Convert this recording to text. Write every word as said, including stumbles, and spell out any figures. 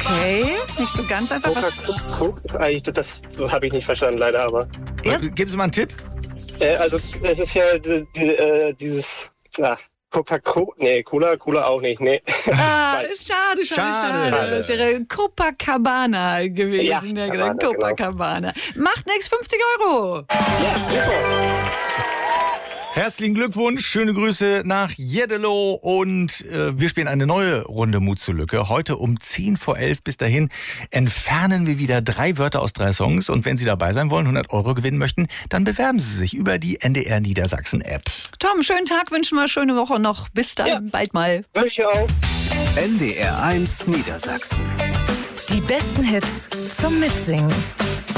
Okay, nicht so ganz einfach. Was? Coca-Cola, das habe ich nicht verstanden, leider, aber. Ja. Geben Sie mal einen Tipp. Äh, also, es ist ja die, die, äh, dieses. Ach, Coca-Cola. Nee, Cola, Cola auch nicht. Nee. Ah, schade, schade, schade, Schade. Das wäre Copacabana gewesen. Ja, Ja, Cabana, genau. Copacabana. Macht nichts, fünfzig Euro. Ja, super. Herzlichen Glückwunsch, schöne Grüße nach Jeddelo und äh, wir spielen eine neue Runde Mut zur Lücke. Heute um zehn vor elf. Bis dahin entfernen wir wieder drei Wörter aus drei Songs und wenn Sie dabei sein wollen, hundert Euro gewinnen möchten, dann bewerben Sie sich über die N D R Niedersachsen App. Tom, schönen Tag, wünschen wir, schöne Woche noch. Bis dann, Ja. bald mal. Wünsche ich auch. N D R eins Niedersachsen. Die besten Hits zum Mitsingen.